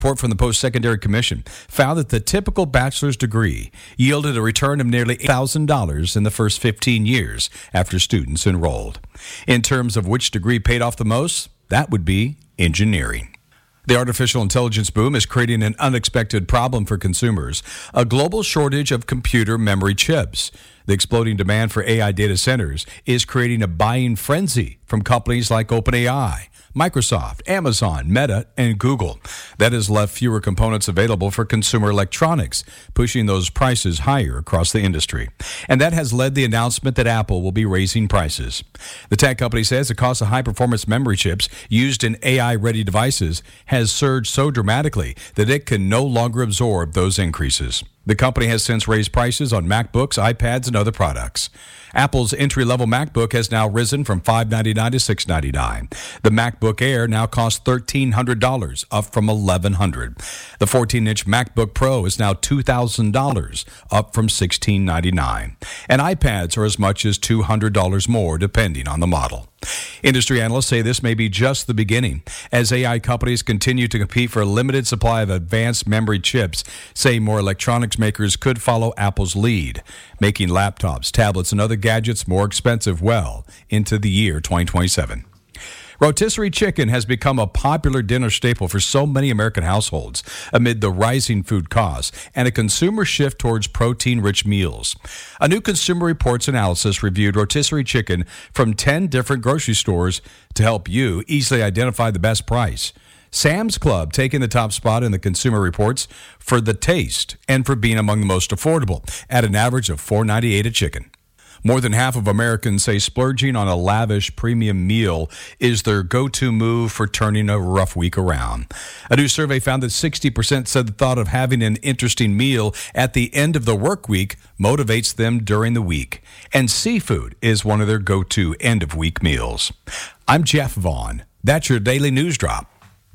report from the Post-Secondary Commission found that the typical bachelor's degree yielded a return of nearly $8,000 in the first 15 years after students enrolled. In terms of which degree paid off the most, that would be engineering. The artificial intelligence boom is creating an unexpected problem for consumers, a global shortage of computer memory chips. The exploding demand for AI data centers is creating a buying frenzy from companies like OpenAI, Microsoft, Amazon, Meta, and Google. That has left fewer components available for consumer electronics, pushing those prices higher across the industry. And that has led the announcement that Apple will be raising prices. The tech company says the cost of high-performance memory chips used in AI-ready devices has surged so dramatically that it can no longer absorb those increases. The company has since raised prices on MacBooks, iPads, and other products. Apple's entry-level MacBook has now risen from $599 to $699. The MacBook Air now costs $1,300, up from $1,100. The 14-inch MacBook Pro is now $2,000, up from $1,699. And iPads are as much as $200 more, depending on the model. Industry analysts say this may be just the beginning, as AI companies continue to compete for a limited supply of advanced memory chips, saying more electronics makers could follow Apple's lead, making laptops, tablets, and other gadgets more expensive well into the year 2027. Rotisserie chicken has become a popular dinner staple for so many American households amid the rising food costs and a consumer shift towards protein-rich meals. A new Consumer Reports analysis reviewed rotisserie chicken from 10 different grocery stores to help you easily identify the best price. Sam's Club taking the top spot in the Consumer Reports for the taste and for being among the most affordable at an average of $4.98 a chicken. More than half of Americans say splurging on a lavish premium meal is their go-to move for turning a rough week around. A new survey found that 60% said the thought of having an interesting meal at the end of the work week motivates them during the week. And seafood is one of their go-to end-of-week meals. I'm Jeff Vaughn. That's your Daily News Drop.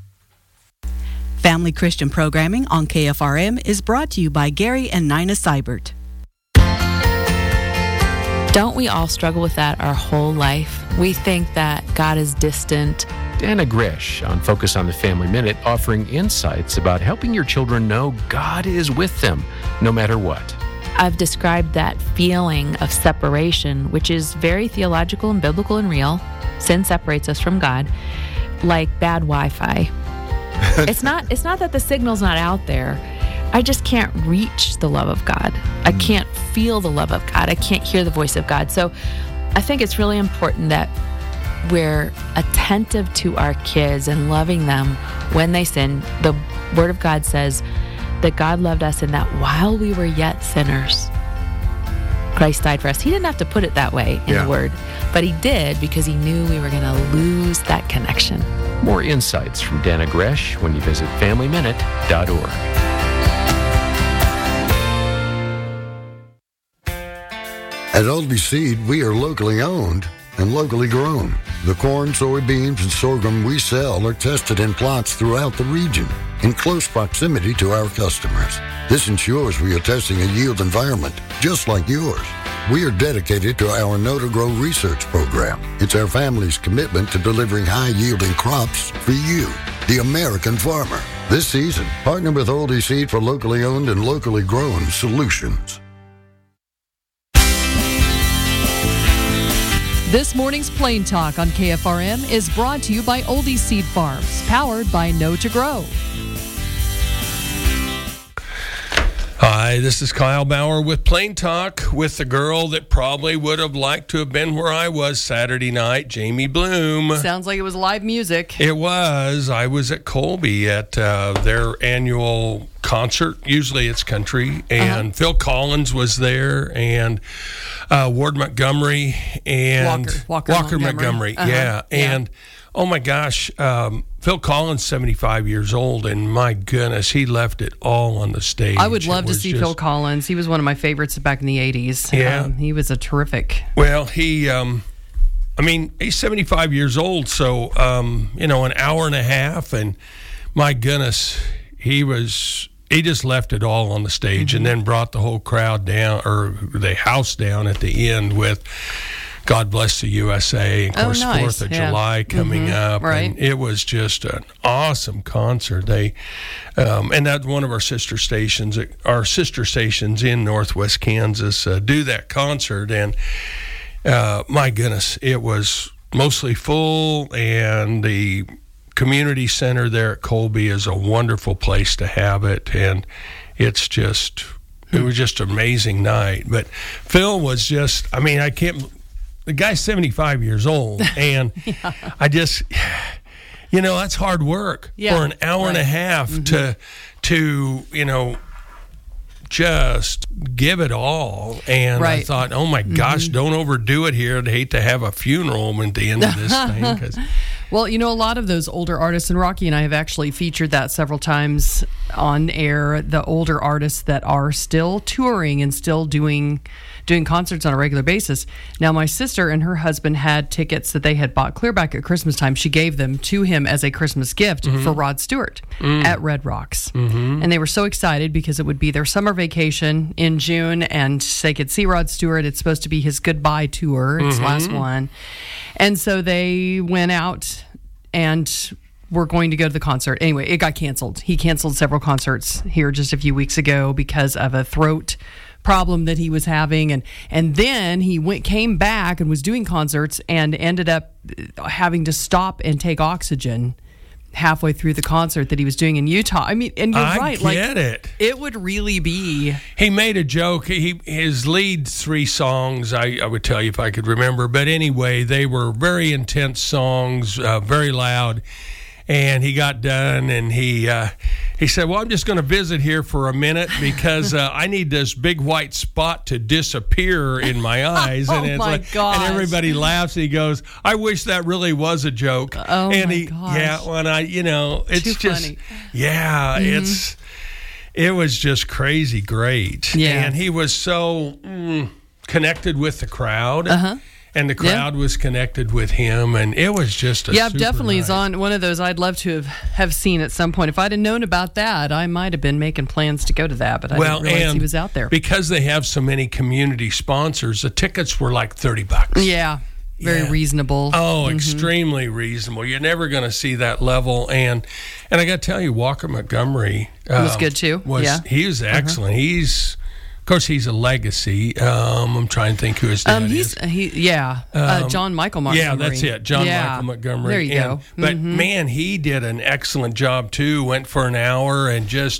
Family Christian programming on KFRM is brought to you by Gary and Nina Seibert. Don't we all struggle with that our whole life? We think that God is distant. Dana Gresh on Focus on the Family Minute, offering insights about helping your children know God is with them no matter what. I've described that feeling of separation, which is very theological and biblical and real. Sin separates us from God, like bad Wi-Fi. It's not that the signal's not out there. I just can't reach the love of God. I can't feel the love of God. I can't hear the voice of God. So I think it's really important that we're attentive to our kids and loving them when they sin. The Word of God says that God loved us and that while we were yet sinners, Christ died for us. He didn't have to put it that way in the Word, but He did because He knew we were going to lose that connection. More insights from Dana Gresh when you visit FamilyMinute.org. At Aldi Seed, we are locally owned and locally grown. The corn, soybeans, and sorghum we sell are tested in plots throughout the region in close proximity to our customers. This ensures we are testing a yield environment just like yours. We are dedicated to our Know to Grow research program. It's our family's commitment to delivering high-yielding crops for you, the American farmer. This season, partner with Aldi Seed for locally owned and locally grown solutions. This morning's Plain Talk on KFRM is brought to you by Oldie Seed Farms, powered by Know to Grow. Hi, this is Kyle Bauer with Plain Talk with the girl that probably would have liked to have been where I was Saturday night, Jamie Bloom. Sounds like it was live music. It was. I was at Colby at their annual concert. Usually it's country. And Phil Collins was there and Ward Montgomery and Walker Montgomery. Yeah. And oh my gosh, Phil Collins, 75 years old, and my goodness, he left it all on the stage. I would love to see Phil Collins. He was one of my favorites back in the 80s. Yeah. He was a terrific. Well, he's 75 years old, so, an hour and a half, and my goodness, he just left it all on the stage and then brought the whole crowd down, or the house down at the end with God Bless the USA, of course, nice. 4th of July coming up. Right. And it was just an awesome concert. They, and that's one of our sister stations in Northwest Kansas do that concert. And my goodness, it was mostly full, and the community center there at Colby is a wonderful place to have it. And it was just an amazing night. But Phil was just, the guy's 75 years old, and I just, that's hard work for an hour and a half to just give it all. And I thought, oh my gosh, don't overdo it here. I'd hate to have a funeral at the end of this thing. 'Cause well, a lot of those older artists, and Rocky and I have actually featured that several times on air, the older artists that are still touring and still doing concerts on a regular basis. Now, my sister and her husband had tickets that they had bought clear back at Christmas time. She gave them to him as a Christmas gift for Rod Stewart at Red Rocks. And they were so excited because it would be their summer vacation in June, and they could see Rod Stewart. It's supposed to be his goodbye tour, his last one. And so they went out and were going to go to the concert. Anyway, it got canceled. He canceled several concerts here just a few weeks ago because of a throat problem that he was having, and then he came back and was doing concerts and ended up having to stop and take oxygen halfway through the concert that he was doing in Utah. And you're right. I get it. It would really be. He made a joke. His lead 3 songs, I would tell you if I could remember. But anyway, they were very intense songs, very loud. And he got done, and he said, well, I'm just going to visit here for a minute because I need this big white spot to disappear in my eyes. And it's my gosh. And everybody laughs. And he goes, I wish that really was a joke. Oh, and my gosh. Yeah, when it's Too just funny. Yeah, it was just crazy great. Yeah. And he was so connected with the crowd. And the crowd was connected with him, and it was just a super definitely night. is on one of those I'd love to have seen at some point. If I'd have known about that, I might have been making plans to go to that, but I didn't realize he was out there. Because they have so many community sponsors, the tickets were like $30. Yeah, very reasonable. Oh, extremely reasonable. You're never going to see that level. And I got to tell you, Walker Montgomery was good too. He was excellent. Of course, he's a legacy. I'm trying to think who his dad is. John Michael Montgomery. Yeah, that's it. John Michael Montgomery. There you go. But man, he did an excellent job too. Went for an hour and just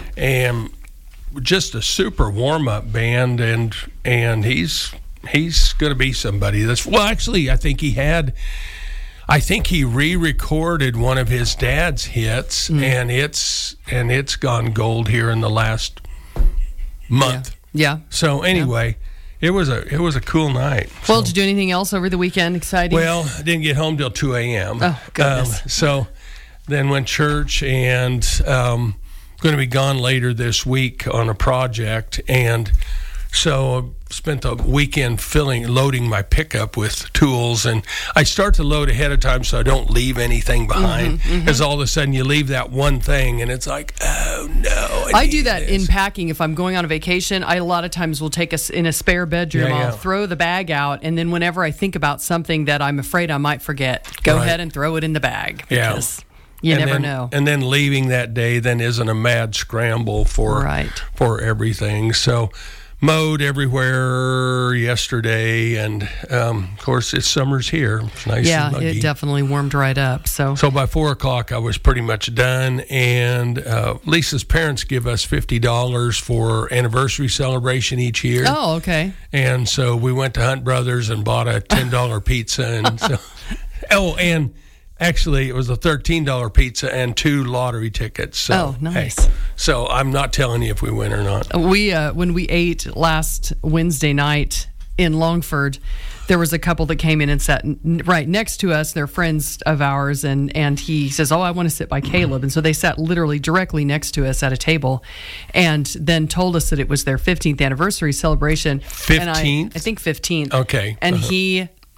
a super warm-up band, and he's going to be somebody that's actually I think he re-recorded one of his dad's hits, and it's gone gold here in the last month. Yeah. So anyway, it was a cool night. Well, did you do anything else over the weekend exciting? Well, I didn't get home till 2 a.m. Oh, goodness. So then went church, and going to be gone later this week on a project, and so I spent the weekend loading my pickup with tools, and I start to load ahead of time so I don't leave anything behind, because all of a sudden you leave that one thing, and it's like, oh no. I do that in packing. If I'm going on a vacation, I a lot of times will take us in a spare bedroom. I'll throw the bag out, and then whenever I think about something that I'm afraid I might forget, go ahead and throw it in the bag. Because you never know. And then leaving that day then isn't a mad scramble for everything. So mowed everywhere yesterday, and of course summer's here. It's nice and muggy. It definitely warmed right up. So by 4 o'clock I was pretty much done, and Lisa's parents give us $50 for anniversary celebration each year. Oh, okay. And so we went to Hunt Brothers and bought a $10 pizza, and so and actually, it was a $13 pizza and 2 lottery tickets. So, nice. So I'm not telling you if we win or not. We when we ate last Wednesday night in Longford, there was a couple that came in and sat right next to us. They're friends of ours, and he says, I want to sit by Caleb. And so they sat literally directly next to us at a table, and then told us that it was their 15th anniversary celebration. 15th? I think 15th. Okay. And he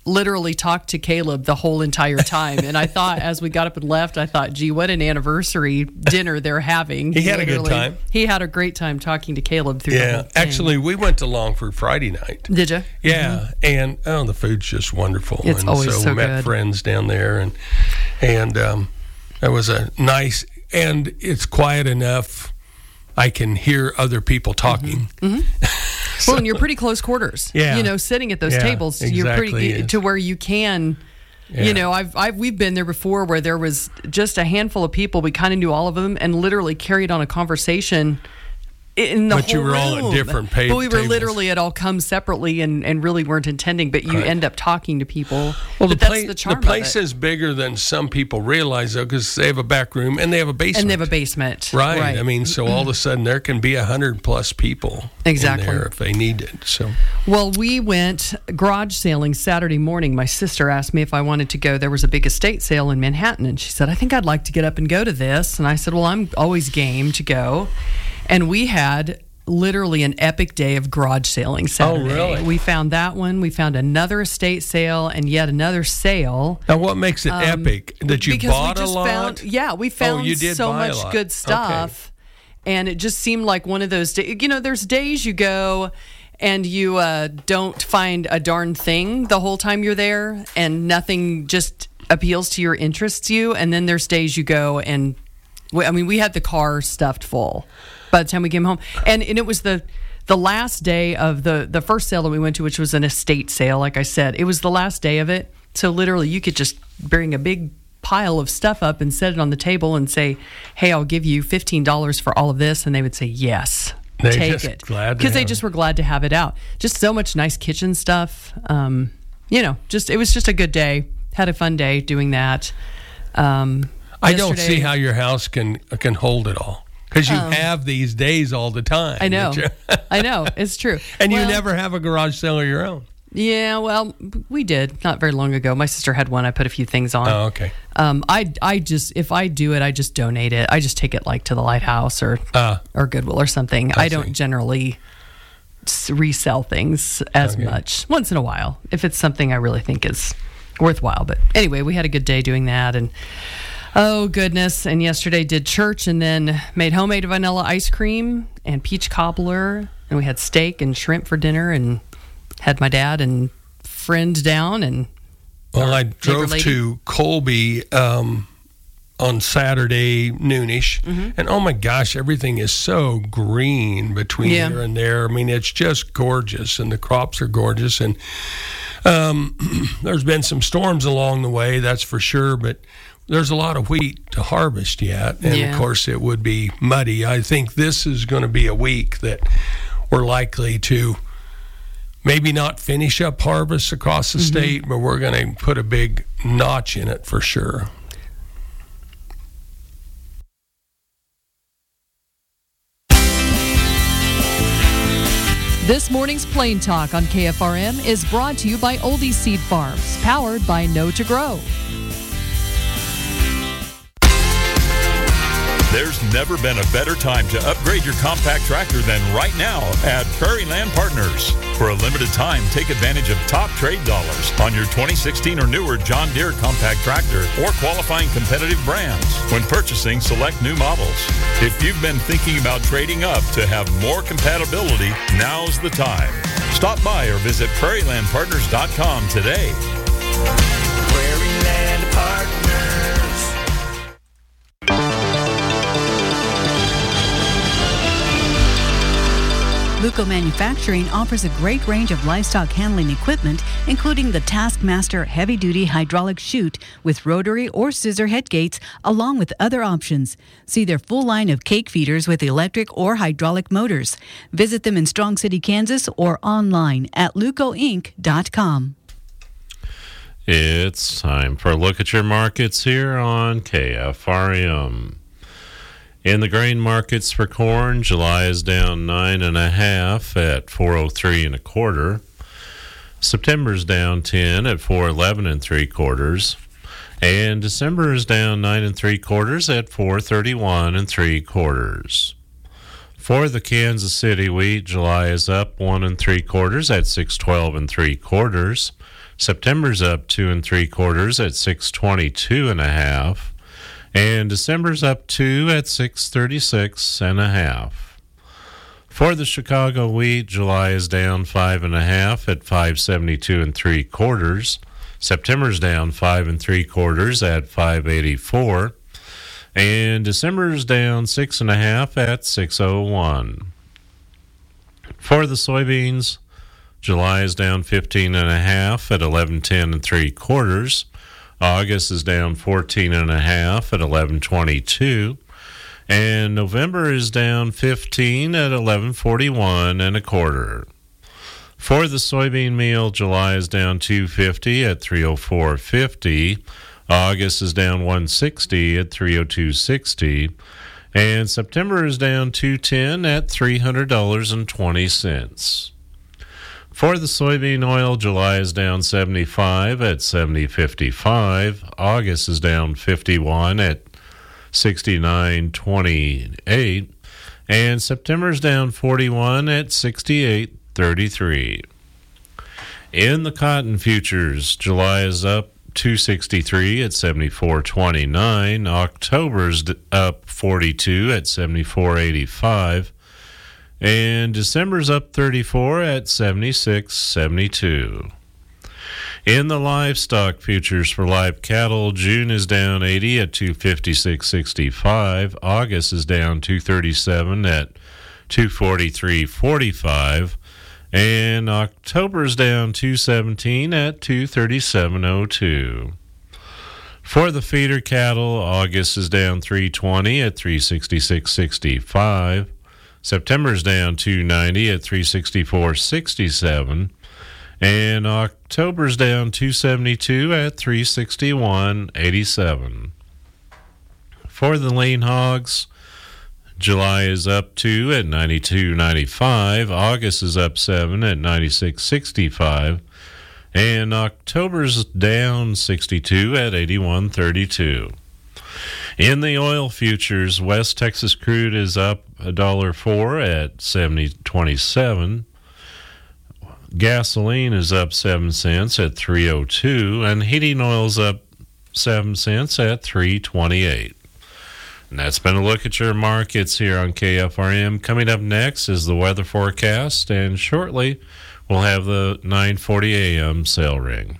literally talked to Caleb the whole entire time. And I thought, as we got up and left, I thought, gee, what an anniversary dinner they're having. He had a good time. He had a great time talking to Caleb through the whole thing. Actually, we went to Longford Friday night. Did you? Yeah, and the food's just wonderful. It's and always so met good. friends down there, and it was a nice, and it's quiet enough I can hear other people talking. Well, and you're pretty close quarters. Yeah. Sitting at those Yeah, tables, you're pretty exactly. to where you can. Yeah. We've been there before where there was just a handful of people. We kind of knew all of them and literally carried on a conversation in the But whole you were all at room. different But we were tables. literally at all come separately and really weren't intending. But you end up talking to people. Well, but that's the charm the place of it. is bigger than some people realize, though, because they have a back room and they have a basement. And they have a basement. Right. I mean, so all of a sudden there can be 100+ people Exactly. in there if they need it. So, Well, we went garage sailing Saturday morning. My sister asked me if I wanted to go. There was a big estate sale in Manhattan, and she said, I think I'd like to get up and go to this. And I said, well, I'm always game to go. And we had literally an epic day of garage sailing Saturday. Oh, really? We found that one. We found another estate sale and yet another sale. now what makes it epic? That you Because bought we just a lot? we found you did so buy a much lot. good stuff. And it just seemed like one of those days. There's days you go and you don't find a darn thing the whole time you're there, and nothing just appeals to you or interests you. And then there's days you go and, we had the car stuffed full by the time we came home. And it was the last day of the first sale that we went to, which was an estate sale, like I said. It was the last day of it. So literally you could just bring a big pile of stuff up and set it on the table and say, hey, I'll give you $15 for all of this. And they would say, yes, They're take just it. glad to Because they have just it. were glad to have it out. Just so much nice kitchen stuff. It was just a good day. Had a fun day doing that. I don't see how your house can hold it all, because you have these days all the time. I know. that you- I know. It's true. and you Well, never have a garage sale of your own. Yeah, well, we did not very long ago. My sister had one. I put a few things on. Oh, okay. I just, if I do it, I just donate it. I just take it like to the Lighthouse or Goodwill or something. I don't see. generally resell things as much. Once in a while, if it's something I really think is worthwhile. But anyway, we had a good day doing that, and oh goodness! And yesterday did church, and then made homemade vanilla ice cream and peach cobbler, and we had steak and shrimp for dinner, and had my dad and friend down. And Well, I neighbor drove lady. to Colby on Saturday noonish, and oh my gosh, everything is so green between Yeah. here and there. I mean, it's just gorgeous, and the crops are gorgeous. And there's been some storms along the way, that's for sure, but there's a lot of wheat to harvest yet. And Yeah. of course, it would be muddy. I think this is going to be a week that we're likely to maybe not finish up harvests across the state, but we're going to put a big notch in it for sure. This morning's Plain Talk on KFRM is brought to you by Oldie Seed Farms, powered by Know to Grow. There's never been a better time to upgrade your compact tractor than right now at Prairie Land Partners. For a limited time, take advantage of top trade dollars on your 2016 or newer John Deere compact tractor or qualifying competitive brands when purchasing select new models. If you've been thinking about trading up to have more compatibility, now's the time. Stop by or visit prairielandpartners.com today. Prairie Land Partners. Luco Manufacturing offers a great range of livestock handling equipment, including the Taskmaster heavy-duty hydraulic chute with rotary or scissor head gates, along with other options. See their full line of cake feeders with electric or hydraulic motors. Visit them in Strong City, Kansas, or online at lucoinc.com. It's time for a look at your markets here on KFRM. In the grain markets for corn, July is down 9.5 at 403 1/4. September's down 10 at 411 3/4, and December is down 9 3/4 at 431 3/4. For the Kansas City wheat, July is up 1 3/4 at 612 3/4. September's up 2 3/4 at 622.5, and December's up 2 at 636.5. For the Chicago wheat, July is down 5.5 at 572 3/4. September's down 5 3/4 at 584, and December's down 6.5 at 601. For the soybeans, July is down 15.5 at 1110 3/4. August is down 14.5 at 1122, and November is down 15 at 1141 1/4. For the soybean meal, July is down 250 at 304.50. August is down 160 at 302.60, and September is down 210 at $300.20. For the soybean oil, July is down 75 at 70.55. August is down 51 at 69.28, and September is down 41 at 68.33. In the cotton futures, July is up 263 at 74.29. October's up 42 at 74.85. And December's up 34 at 76.72. In the livestock futures for live cattle, June is down 80 at 256.65. August is down 237 at 243.45. And October's down 217 at 237.02. For the feeder cattle, August is down 320 at 366.65. September's down 290 at 364.67, and October's down 272 at 361.87. For the lean hogs, July is up 2 at 92.95, August is up 7 at 96.65, and October's down 62 at 81.32. In the oil futures, West Texas crude is up $1.04 at 70.27. Gasoline is up 7 cents at 3.02, and heating oil's up 7 cents at 3.28. And that's been a look at your markets here on KFRM. Coming up next is the weather forecast, and shortly we'll have the 9:40 a.m. sale ring.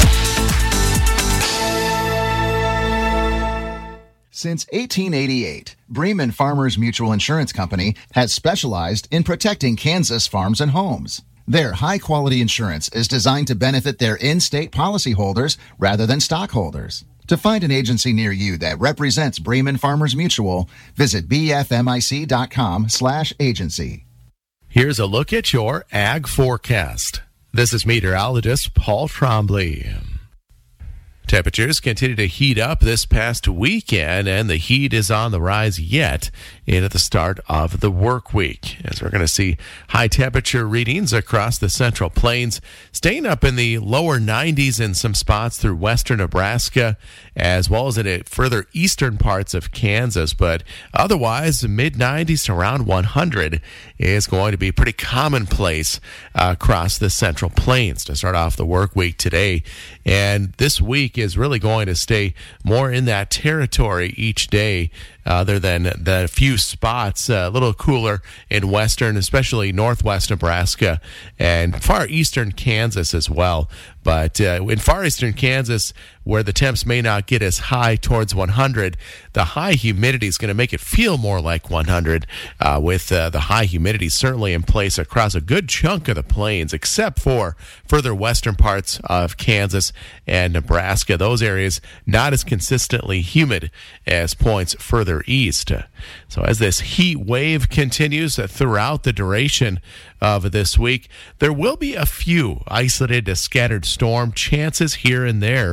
Since 1888, Bremen Farmers Mutual Insurance Company has specialized in protecting Kansas farms and homes. Their high-quality insurance is designed to benefit their in-state policyholders rather than stockholders. To find an agency near you that represents Bremen Farmers Mutual, visit bfmic.com/agency. Here's a look at your ag forecast. This is meteorologist Paul Trombley. Temperatures continue to heat up this past weekend, and the heat is on the rise yet into the start of the work week, as we're going to see high temperature readings across the Central Plains, staying up in the lower 90s in some spots through western Nebraska, as well as in the further eastern parts of Kansas. But otherwise, mid-90s to around 100 is going to be pretty commonplace across the Central Plains to start off the work week today. And this week is really going to stay more in that territory each day, other than the few spots a little cooler in western, especially northwest Nebraska and far eastern Kansas as well. But in far eastern Kansas, where the temps may not get as high towards 100, the high humidity is going to make it feel more like 100, with the high humidity certainly in place across a good chunk of the plains, except for further western parts of Kansas and Nebraska. Those areas not as consistently humid as points further east. So as this heat wave continues throughout the duration of this week, there will be a few isolated scattered storm chances here and there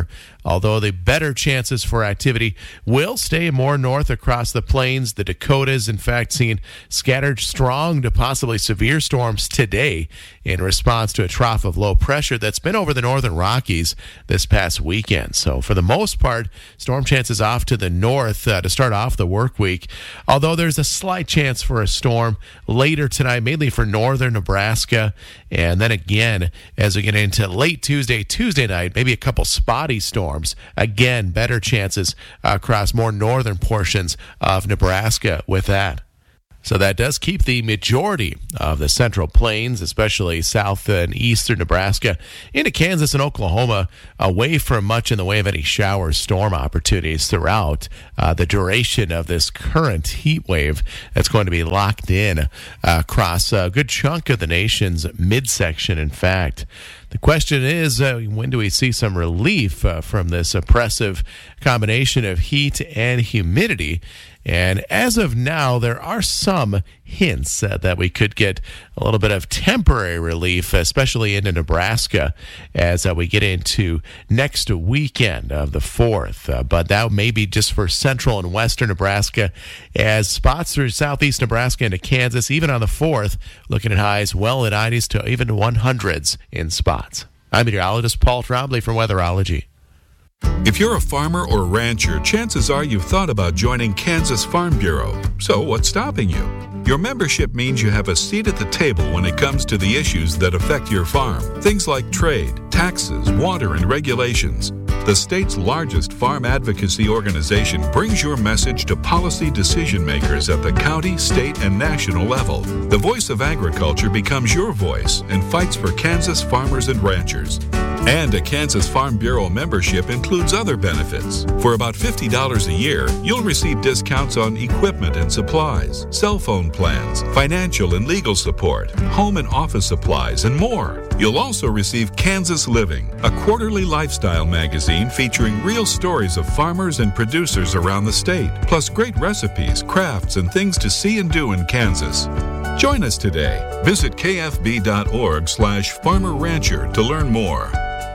although the better chances for activity will stay more north across the plains. The Dakotas, in fact, seeing scattered strong to possibly severe storms today in response to a trough of low pressure that's been over the northern Rockies this past weekend. So for the most part, storm chances off to the north to start off the work week, although there's a slight chance for a storm later tonight, mainly for northern Nebraska. And then again, as we get into late Tuesday night, maybe a couple spotty storms. Again, better chances across more northern portions of Nebraska with that. So that does keep the majority of the central plains, especially south and eastern Nebraska, into Kansas and Oklahoma, away from much in the way of any shower storm opportunities throughout the duration of this current heat wave that's going to be locked in across a good chunk of the nation's midsection, in fact. The question is, when do we see some relief from this oppressive combination of heat and humidity? And as of now, there are some hints that we could get a little bit of temporary relief, especially into Nebraska, as we get into next weekend of the 4th. But that may be just for central and western Nebraska, as spots through southeast Nebraska into Kansas, even on the 4th, looking at highs well in 90s to even 100s in spots. I'm meteorologist Paul Trombley from Weatherology. If you're a farmer or rancher, chances are you've thought about joining Kansas Farm Bureau. So what's stopping you? Your membership means you have a seat at the table when it comes to the issues that affect your farm. Things like trade, taxes, water, and regulations. The state's largest farm advocacy organization brings your message to policy decision makers at the county, state, and national level. The voice of agriculture becomes your voice and fights for Kansas farmers and ranchers. And a Kansas Farm Bureau membership includes other benefits. For about $50 a year, you'll receive discounts on equipment and supplies, cell phone plans, financial and legal support, home and office supplies, and more. You'll also receive Kansas Living, a quarterly lifestyle magazine featuring real stories of farmers and producers around the state, plus great recipes, crafts, and things to see and do in Kansas. Join us today. Visit kfb.org/farmer-rancher to learn more.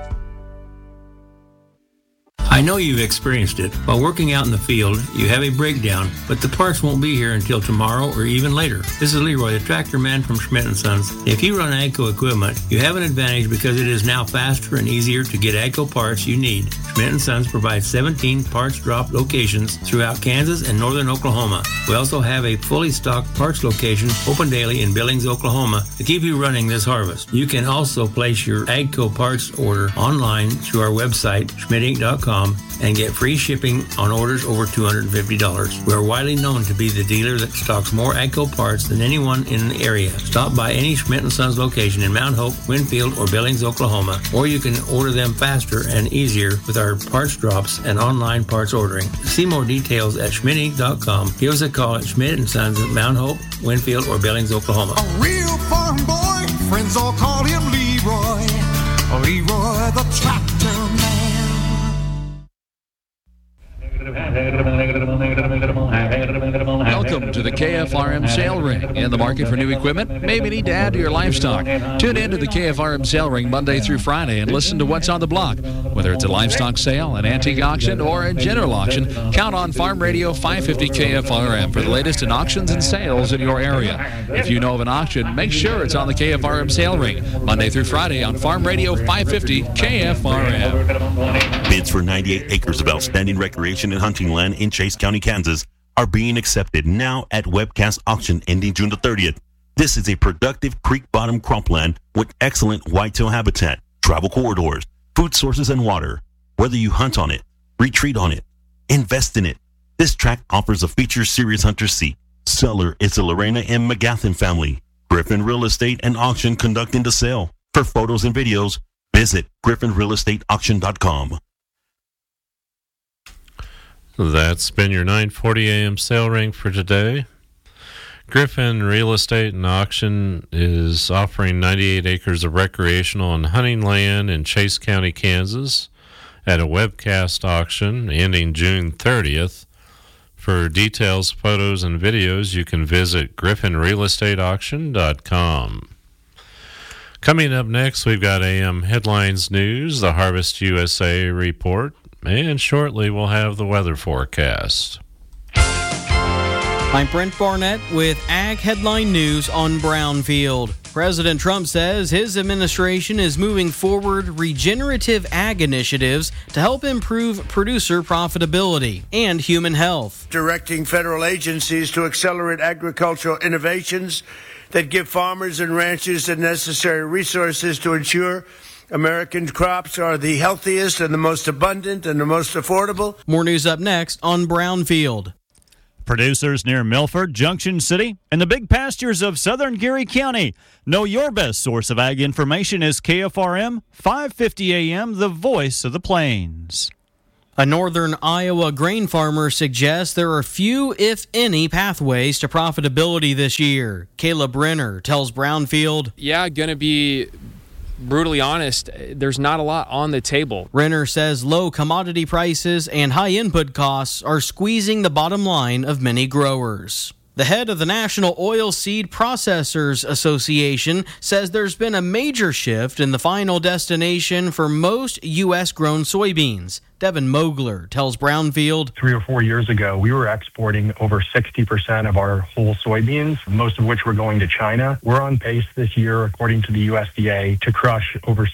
I know you've experienced it. While working out in the field, you have a breakdown, but the parts won't be here until tomorrow or even later. This is Leroy, the tractor man from Schmidt & Sons. If you run AGCO equipment, you have an advantage because it is now faster and easier to get AGCO parts you need. Schmidt & Sons provides 17 parts drop locations throughout Kansas and northern Oklahoma. We also have a fully stocked parts location open daily in Billings, Oklahoma to keep you running this harvest. You can also place your AGCO parts order online through our website, schmidtinc.com, and get free shipping on orders over $250. We are widely known to be the dealer that stocks more AGCO parts than anyone in the area. Stop by any Schmidt & Sons location in Mount Hope, Winfield, or Billings, Oklahoma, or you can order them faster and easier with our parts drops and online parts ordering. See more details at schmidtinc.com. Give us a call at Schmidt & Sons at Mount Hope, Winfield, or Billings, Oklahoma. A real farm boy, friends all call him Leroy. Leroy the tractor man. Welcome to the KFRM Sale Ring. In the market for new equipment? Maybe need to add to your livestock. Tune in to the KFRM Sale Ring Monday through Friday and listen to what's on the block. Whether it's a livestock sale, an antique auction, or a general auction, count on Farm Radio 550 KFRM for the latest in auctions and sales in your area. If you know of an auction, make sure it's on the KFRM Sale Ring Monday through Friday on Farm Radio 550 KFRM. Bids for 98 acres of outstanding recreation and hunting land in Chase County, Kansas are being accepted now at Webcast Auction ending June the 30th. This is a productive creek bottom cropland with excellent whitetail habitat, travel corridors, food sources, and water. Whether you hunt on it, retreat on it, invest in it, this tract offers a feature serious hunter seat. Seller is the Lorena M. McGathen family. Griffin Real Estate and Auction conducting the sale. For photos and videos, visit griffinrealestateauction.com. That's been your 9:40 a.m. sale ring for today. Griffin Real Estate and Auction is offering 98 acres of recreational and hunting land in Chase County, Kansas at a webcast auction ending June 30th. For details, photos, and videos, you can visit griffinrealestateauction.com. Coming up next, we've got AM Headlines News, the Harvest USA Report, And shortly, we'll have the weather forecast. I'm Brent Barnett with Ag Headline News on Brownfield. President Trump says his administration is moving forward regenerative ag initiatives to help improve producer profitability and human health. Directing federal agencies to accelerate agricultural innovations that give farmers and ranchers the necessary resources to ensure American crops are the healthiest and the most abundant and the most affordable. More news up next on Brownfield. Producers near Milford, Junction City, and the big pastures of southern Geary County know your best source of ag information is KFRM 550 AM, the voice of the plains. A northern Iowa grain farmer suggests there are few, if any, pathways to profitability this year. Caleb Renner tells Brownfield, "Yeah, going to be brutally honest, there's not a lot on the table." Renner says low commodity prices and high input costs are squeezing the bottom line of many growers. The head of the National Oilseed Processors Association says there's been a major shift in the final destination for most U.S.-grown soybeans. Devin Mogler tells Brownfield, 3 or 4 years ago, we were exporting over 60% of our whole soybeans, most of which were going to China. We're on pace this year, according to the USDA, to crush over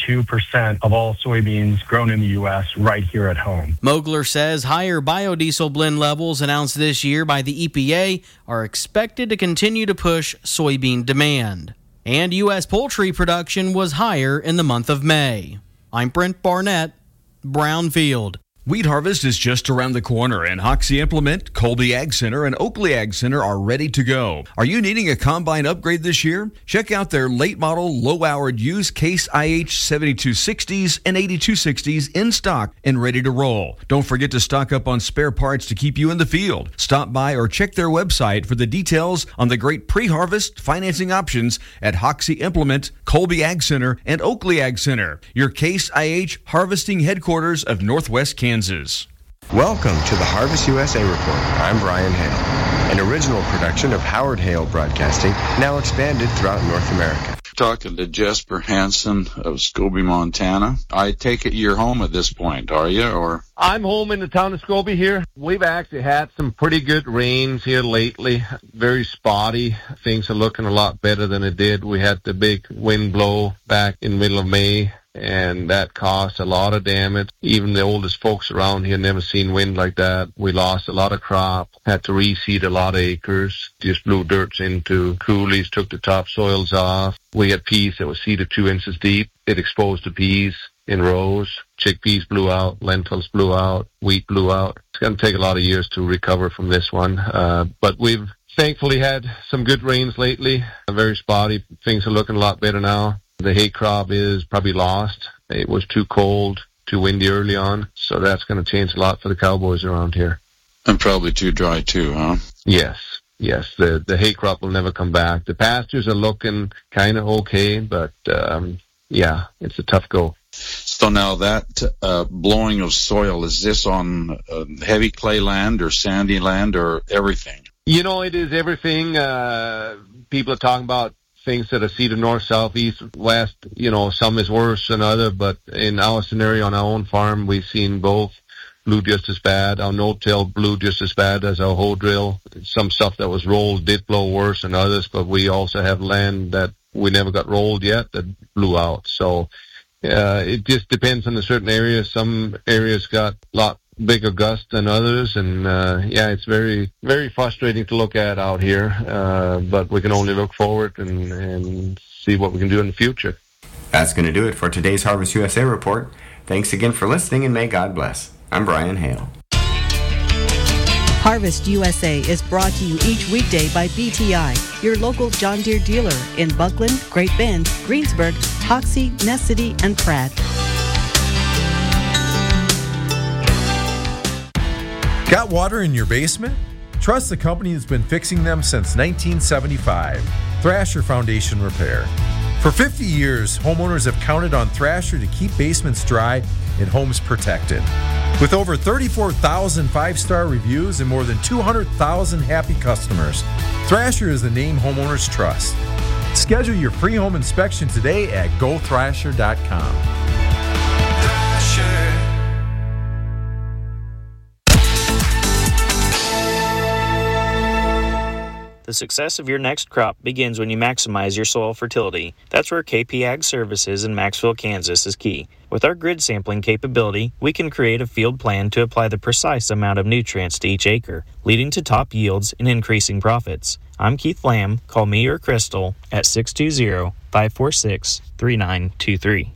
62% of all soybeans grown in the U.S. right here at home. Mogler says higher biodiesel blend levels announced this year by the EPA are expected to continue to push soybean demand. And U.S. poultry production was higher in the month of May. I'm Brent Barnett, Brownfield. Wheat harvest is just around the corner, and Hoxie Implement, Colby Ag Center, and Oakley Ag Center are ready to go. Are you needing a combine upgrade this year? Check out their late model, low-hourred used Case IH 7260s and 8260s in stock and ready to roll. Don't forget to stock up on spare parts to keep you in the field. Stop by or check their website for the details on the great pre-harvest financing options at Hoxie Implement, Colby Ag Center, and Oakley Ag Center, your Case IH harvesting headquarters of Northwest Kansas. Welcome to the Harvest USA Report. I'm Brian Hale, an original production of Howard Hale Broadcasting, now expanded throughout North America. Talking to Jesper Hansen of Scobie, Montana. I take it you're home at this point, are you? Or I'm home in the town of Scobie here. We've actually had some pretty good rains here lately. Very spotty. Things are looking a lot better than it did. We had the big wind blow back in the middle of May, and that caused a lot of damage. Even the oldest folks around here never seen wind like that. We lost a lot of crop, had to reseed a lot of acres, just blew dirt into coulees, took the topsoils off. We had peas that were seeded 2 inches deep. It exposed the peas in rows. Chickpeas blew out, lentils blew out, wheat blew out. It's going to take a lot of years to recover from this one, but we've thankfully had some good rains lately. Very spotty. Things are looking a lot better now. The hay crop is probably lost. It was too cold, too windy early on, so that's going to change a lot for the cowboys around here. And probably too dry too, huh? Yes. The hay crop will never come back. The pastures are looking kind of okay, but it's a tough go. So now that blowing of soil, is this on heavy clay land or sandy land or everything? You know, it is everything. People are talking about things that are seeded north, south, east, west. You know, some is worse than other, but in our scenario on our own farm, we've seen both blew just as bad. Our no-till blew just as bad as our hoe drill. Some stuff that was rolled did blow worse than others, but we also have land that we never got rolled yet that blew out. So it just depends on the certain areas. Some areas got a lot bigger gusts than others, and it's very, very frustrating to look at out here, but we can only look forward and see what we can do in the future. That's going to do it for today's Harvest USA Report. Thanks again for listening, and may God bless. I'm Brian Hale. Harvest USA is brought to you each weekday by BTI, your local John Deere dealer in Buckland, Great Bend, Greensburg, Hoxie, Ness City, and Pratt. Got water in your basement? Trust the company that's been fixing them since 1975, Thrasher Foundation Repair. For 50 years, homeowners have counted on Thrasher to keep basements dry and homes protected. With over 34,000 five-star reviews and more than 200,000 happy customers, Thrasher is the name homeowners trust. Schedule your free home inspection today at gothrasher.com. The success of your next crop begins when you maximize your soil fertility. That's where KP Ag Services in Maxville, Kansas is key. With our grid sampling capability, we can create a field plan to apply the precise amount of nutrients to each acre, leading to top yields and increasing profits. I'm Keith Lamb. Call me or Crystal at 620-546-3923.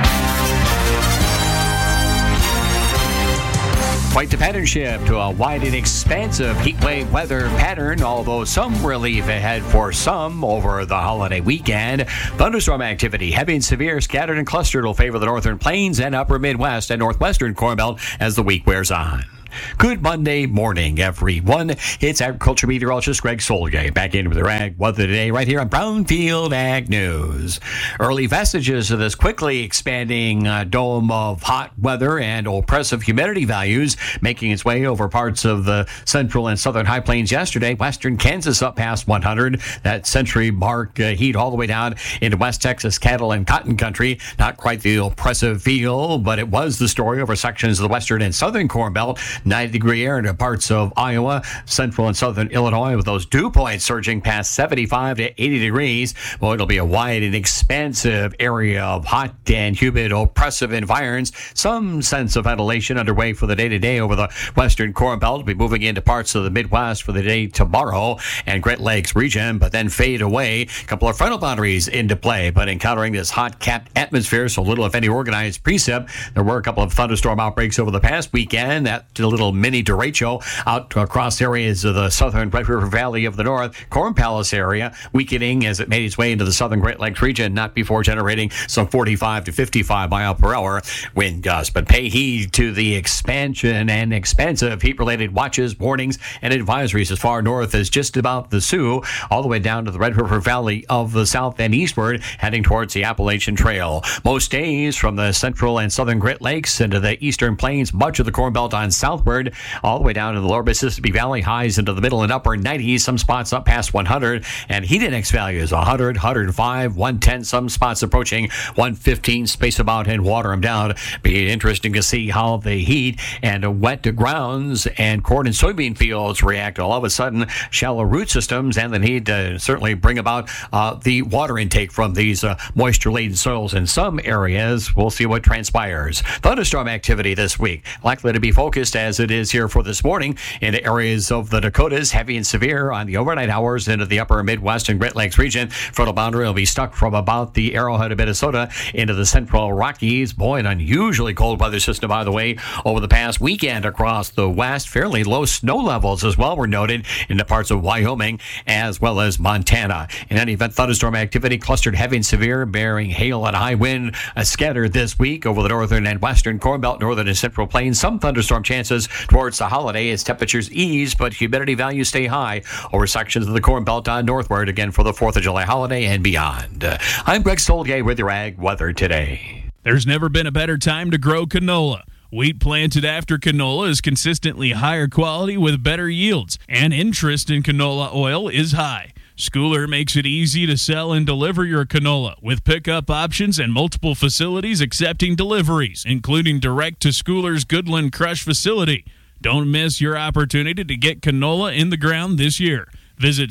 Quite the pattern shift to a wide and expansive heatwave weather pattern, although some relief ahead for some over the holiday weekend. Thunderstorm activity, heavy and severe, scattered and clustered, will favor the northern plains and upper Midwest and northwestern Corn Belt as the week wears on. Good Monday morning, everyone. It's agriculture meteorologist Greg Solgay back in with the ag weather today right here on Brownfield Ag News. Early vestiges of this quickly expanding dome of hot weather and oppressive humidity values making its way over parts of the central and southern high plains yesterday. Western Kansas up past 100. That century mark heat all the way down into West Texas cattle and cotton country. Not quite the oppressive feel, but it was the story over sections of the western and southern Corn Belt. 90-degree air into parts of Iowa, central and southern Illinois, with those dew points surging past 75 to 80 degrees. Well, it'll be a wide and expansive area of hot and humid, oppressive environs. Some sense of ventilation underway for the day-to-day over the western Corn Belt. We'll be moving into parts of the Midwest for the day tomorrow and Great Lakes region, but then fade away. A couple of frontal boundaries into play, but encountering this hot-capped atmosphere, so little, if any, organized precip. There were a couple of thunderstorm outbreaks over the past weekend. That little mini derecho out across areas of the southern Red River Valley of the North, Corn Palace area, weakening as it made its way into the southern Great Lakes region, not before generating some 45 to 55 mile per hour wind gusts. But pay heed to the expansion and expansive heat-related watches, warnings, and advisories as far north as just about the Sioux, all the way down to the Red River Valley of the south and eastward, heading towards the Appalachian Trail. Most days from the central and southern Great Lakes into the eastern plains, much of the Corn Belt on southward, all the way down to the lower Mississippi Valley, highs into the middle and upper 90s, some spots up past 100, and heat index values 100, 105, 110, some spots approaching 115, space about and water them down. Be interesting to see how the heat and wet grounds and corn and soybean fields react. All of a sudden, shallow root systems and the need to certainly bring about the water intake from these moisture-laden soils in some areas. We'll see what transpires. Thunderstorm activity this week likely to be focused as it is here for this morning into areas of the Dakotas, heavy and severe on the overnight hours into the upper Midwest and Great Lakes region. Frontal boundary will be stuck from about the Arrowhead of Minnesota into the central Rockies. Boy, an unusually cold weather system, by the way, over the past weekend across the west. Fairly low snow levels as well were noted in the parts of Wyoming as well as Montana. In any event, thunderstorm activity clustered heavy and severe, bearing hail and high wind scattered this week over the northern and western Corn Belt, northern and central plains. Some thunderstorm chances towards the holiday as temperatures ease, but humidity values stay high over sections of the Corn Belt on northward, again for the 4th of July holiday and beyond. I'm Greg Solgay with your ag weather today. There's never been a better time to grow canola. Wheat planted after canola is consistently higher quality with better yields, and interest in canola oil is high. Schooler makes it easy to sell and deliver your canola with pickup options and multiple facilities accepting deliveries, including direct to Schooler's Goodland Crush facility. Don't miss your opportunity to get canola in the ground this year. Visit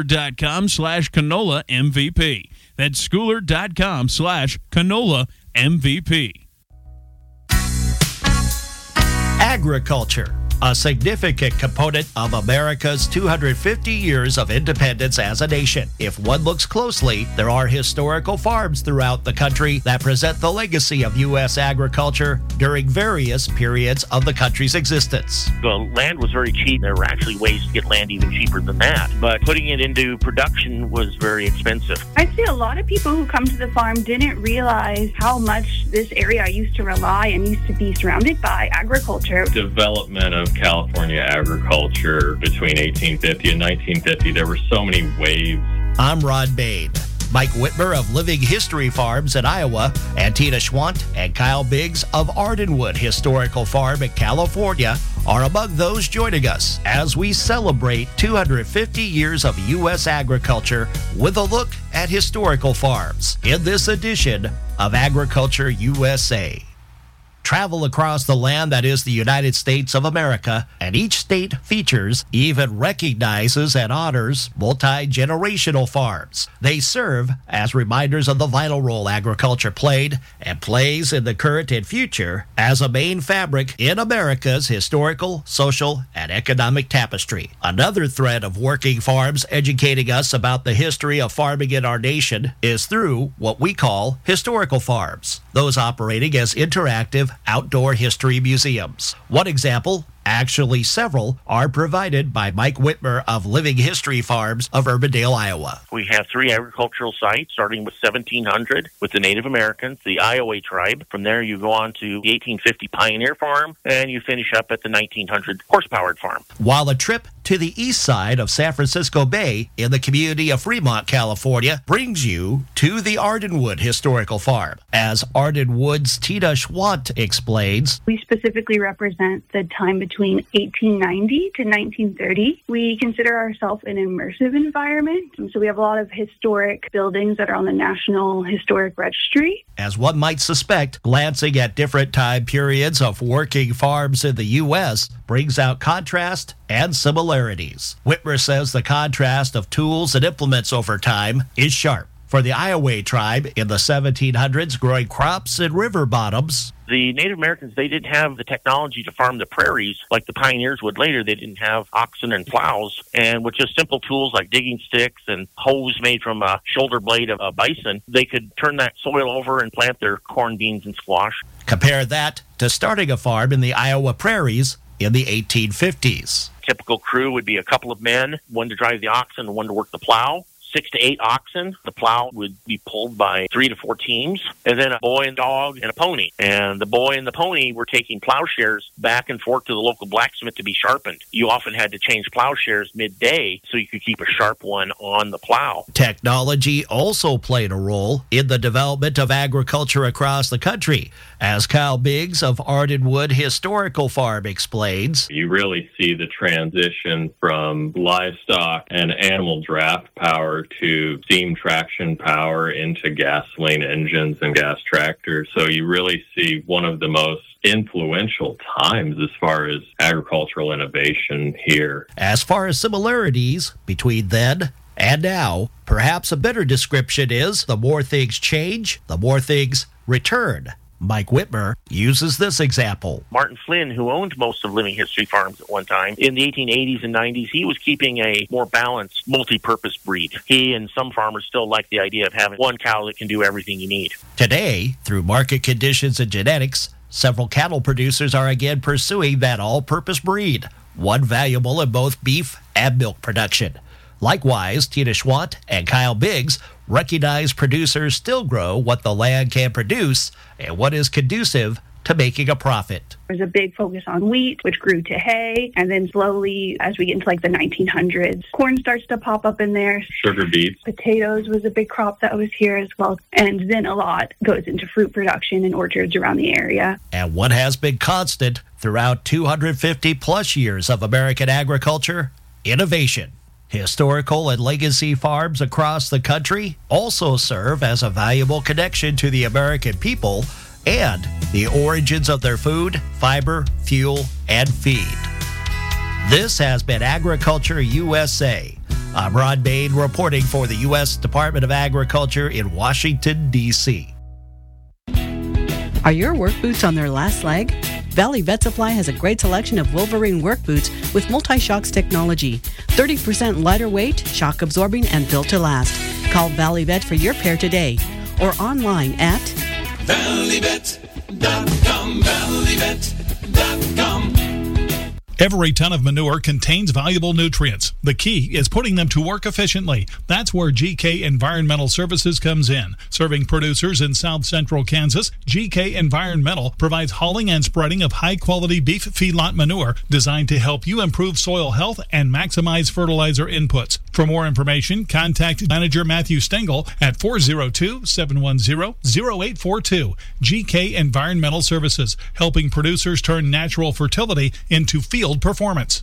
schooler.com/canola MVP. That's schooler.com/canola MVP. Agriculture, a significant component of America's 250 years of independence as a nation. If one looks closely, there are historical farms throughout the country that present the legacy of U.S. agriculture during various periods of the country's existence. The land was very cheap. There were actually ways to get land even cheaper than that, but putting it into production was very expensive. I'd say a lot of people who come to the farm didn't realize how much this area used to rely and used to be surrounded by agriculture. Development of California agriculture between 1850 and 1950, there were so many waves. I'm Ron Bain. Mike Whitmer of Living History Farms in Iowa, and Tina Schwant and Kyle Biggs of Ardenwood Historical Farm in California are among those joining us as we celebrate 250 years of U.S. agriculture with a look at historical farms in this edition of Agriculture USA. travel across the land that is the United States of America, and each state features, even recognizes and honors multi-generational farms. They serve as reminders of the vital role agriculture played and plays in the current and future as a main fabric in America's historical, social, and economic tapestry. Another thread of working farms educating us about the history of farming in our nation is through what we call historical farms, those operating as interactive outdoor history museums. One example, actually several, are provided by Mike Whitmer of Living History Farms of Urbandale, Iowa. We have 3 agricultural sites, starting with 1700 with the Native Americans, the Iowa tribe. From there, you go on to the 1850 Pioneer Farm, and you finish up at the 1900 horse-powered farm. While a trip to the east side of San Francisco Bay in the community of Fremont, California, brings you to the Ardenwood Historical Farm. As Ardenwood's Tina Schwant explains, we specifically represent the time between 1890 to 1930. We consider ourselves an immersive environment, so we have a lot of historic buildings that are on the National Historic Registry. As one might suspect, glancing at different time periods of working farms in the U.S. brings out contrast and similarities. Whitmer says the contrast of tools and implements over time is sharp. For the Iowa tribe in the 1700s growing crops in river bottoms, the Native Americans, they didn't have the technology to farm the prairies like the pioneers would later. They didn't have oxen and plows. And with just simple tools like digging sticks and hoes made from a shoulder blade of a bison, they could turn that soil over and plant their corn, beans, and squash. Compare that to starting a farm in the Iowa prairies in the 1850s. Typical crew would be a couple of men, one to drive the oxen and one to work the plow. 6 to 8 oxen. The plow would be pulled by 3 to 4 teams, and then a boy and dog and a pony. And the boy and the pony were taking plowshares back and forth to the local blacksmith to be sharpened. You often had to change plowshares midday so you could keep a sharp one on the plow. Technology also played a role in the development of agriculture across the country, as Kyle Biggs of Ardenwood Historical Farm explains. You really see the transition from livestock and animal draft power to steam traction power into gasoline engines and gas tractors. So you really see one of the most influential times as far as agricultural innovation here. As far as similarities between then and now, perhaps a better description is the more things change, the more things return. Mike Whitmer uses this example. Martin Flynn, who owned most of Living History Farms at one time, in the 1880s and 90s, he was keeping a more balanced, multi-purpose breed. He and some farmers still like the idea of having one cow that can do everything you need. Today, through market conditions and genetics, several cattle producers are again pursuing that all-purpose breed, one valuable in both beef and milk production. Likewise, Tina Schwant and Kyle Biggs recognize producers still grow what the land can produce and what is conducive to making a profit. There's a big focus on wheat, which grew to hay, and then slowly, as we get into like the 1900s, corn starts to pop up in there. Sugar beets. Potatoes was a big crop that was here as well, and then a lot goes into fruit production and orchards around the area. And what has been constant throughout 250 plus years of American agriculture? Innovation. Historical and legacy farms across the country also serve as a valuable connection to the American people and the origins of their food, fiber, fuel, and feed. This has been Agriculture USA. I'm Ron Bain reporting for the U.S. Department of Agriculture in Washington, D.C. Are your work boots on their last leg? Valley Vet Supply has a great selection of Wolverine work boots with multi-shocks technology. 30% lighter weight, shock absorbing, and built to last. Call Valley Vet for your pair today or online at ValleyVet.com, ValleyVet.com. Every ton of manure contains valuable nutrients. The key is putting them to work efficiently. That's where GK Environmental Services comes in. Serving producers in South Central Kansas, GK Environmental provides hauling and spreading of high-quality beef feedlot manure designed to help you improve soil health and maximize fertilizer inputs. For more information, contact Manager Matthew Stengel at 402-710-0842. GK Environmental Services, helping producers turn natural fertility into field performance.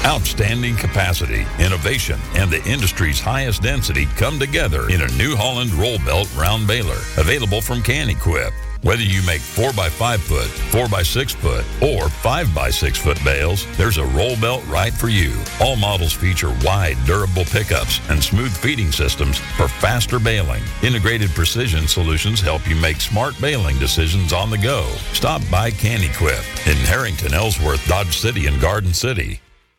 Outstanding capacity, innovation, and the industry's highest density come together in a New Holland roll belt round baler, available from Can-Equip. Whether you make 4x5 foot, 4x6 foot, or 5x6 foot bales, there's a roll belt right for you. All models feature wide, durable pickups and smooth feeding systems for faster baling. Integrated precision solutions help you make smart baling decisions on the go. Stop by Can-Equip in Harrington, Ellsworth, Dodge City, and Garden City.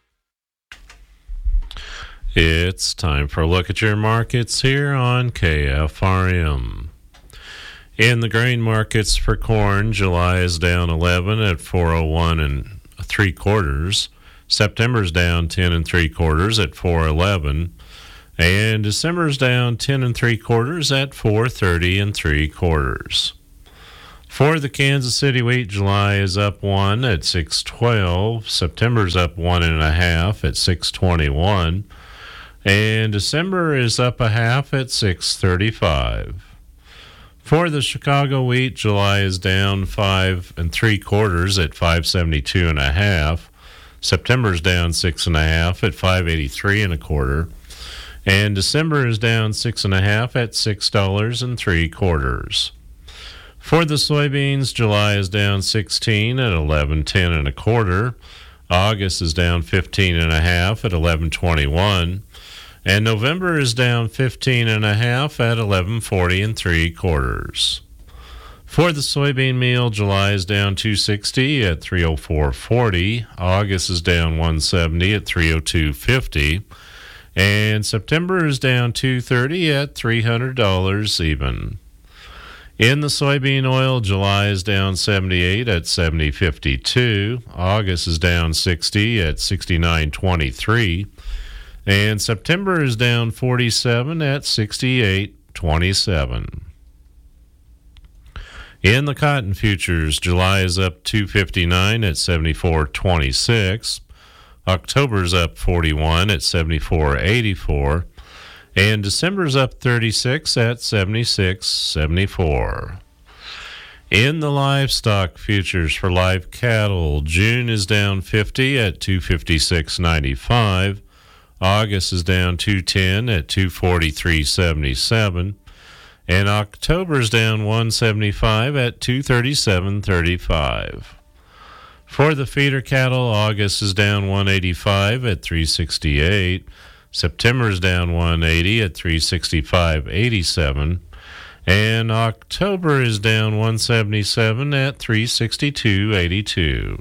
It's time for a look at your markets here on KFRM. In the grain markets for corn, July is down 11 at 401 3/4. September's down 10 3/4 at 411, and December's down 10 3/4 at 430 3/4. For the Kansas City wheat, July is up 1 at 612. September's up 1.5 at 621. And December is up 0.5 at 635. For the Chicago wheat, July is down 5 3/4 at 572.5. September's down 6.5 at 583.25. And December is down 6.5 at $6 3/4. For the soybeans, July is down 16 at 1110 1/4. August is down 15.5 at 1121. And November is down 15.5 at 1140 3/4. For the soybean meal, July is down 260 at 304.40. August is down 170 at 302.50. And September is down 230 at $300 even. In the soybean oil, July is down 78 at 70.52. August is down 60 at 69.23. And September is down 47 at 68.27. In the cotton futures, July is up 259 at 74.26. October's up 41 at 74.84. And December's up 36 at 76.74. In the livestock futures for live cattle, June is down 50 at 256.95. August is down 210 at 243.77, and October's down 175 at 237.35. For the feeder cattle, August is down 185 at 368. September's down 180 at 365.87, and October is down 177 at 362.82.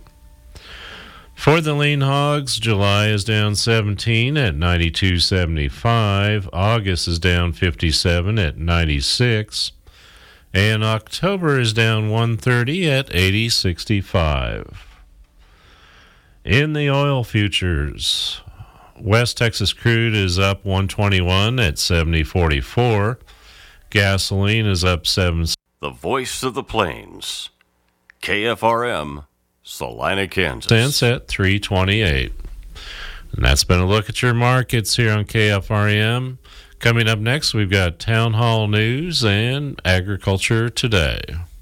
For the lean hogs, July is down 17 at 92.75. August is down 57 at 96. And October is down 130 at 80.65. In the oil futures, West Texas crude is up 121 at 70.44. Gasoline is up 7. The Voice of the Plains, KFRM, Salina, Kansas. Stands at 328. And that's been a look at your markets here on KFRM. Coming up next, we've got Town Hall News and Agriculture Today.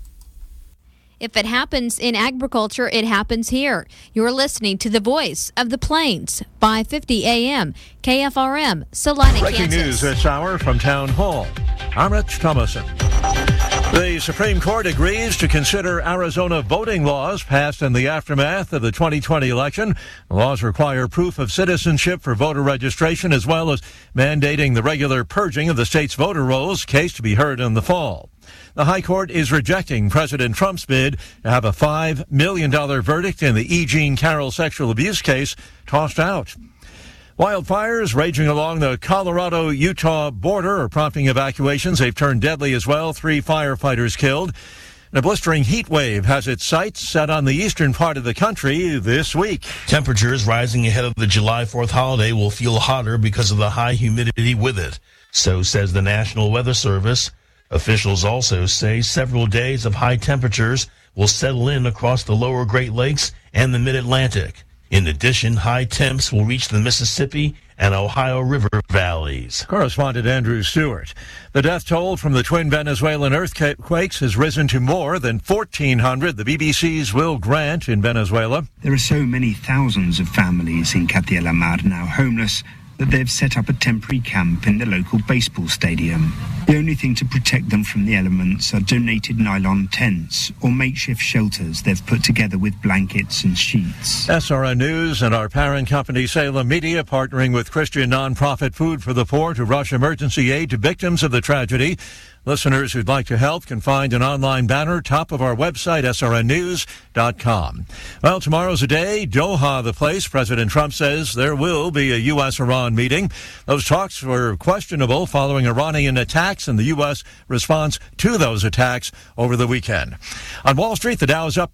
If it happens in agriculture, it happens here. You're listening to the Voice of the Plains, 550 AM, KFRM, Salina, Kansas. Breaking news this hour from Town Hall. I'm Rich Thomason. The Supreme Court agrees to consider Arizona voting laws passed in the aftermath of the 2020 election. The laws require proof of citizenship for voter registration, as well as mandating the regular purging of the state's voter rolls, case to be heard in the fall. The High Court is rejecting President Trump's bid to have a $5 million verdict in the E. Jean Carroll sexual abuse case tossed out. Wildfires raging along the Colorado-Utah border are prompting evacuations. They've turned deadly as well. 3 firefighters killed. And a blistering heat wave has its sights set on the eastern part of the country this week. Temperatures rising ahead of the July 4th holiday will feel hotter because of the high humidity with it. So says the National Weather Service. Officials also say several days of high temperatures will settle in across the lower Great Lakes and the Mid-Atlantic. In addition, high temps will reach the Mississippi and Ohio River valleys. Correspondent Andrew Stewart. The death toll from the twin Venezuelan earthquakes has risen to more than 1,400. The BBC's Will Grant in Venezuela. There are so many thousands of families in Katia La Mar now homeless that they've set up a temporary camp in the local baseball stadium. The only thing to protect them from the elements are donated nylon tents or makeshift shelters they've put together with blankets and sheets. SRN News and our parent company Salem Media partnering with Christian nonprofit Food for the Poor to rush emergency aid to victims of the tragedy. Listeners who'd like to help can find an online banner top of our website, srnnews.com. Well, tomorrow's a day. Doha, the place. President Trump says there will be a U.S.-Iran meeting. Those talks were questionable following Iranian attacks and the U.S. response to those attacks over the weekend. On Wall Street, the Dow is up